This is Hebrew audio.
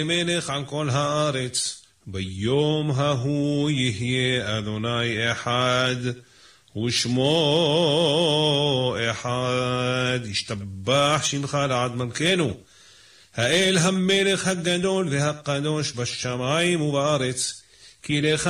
מלך על כל הארץ, ביום ההוא יהיה אדוני אחד, ושמו אחד, ישתבח שמך לעד מלכנו, האל המלך הגדול והקדוש בשמיים ובארץ, כי לך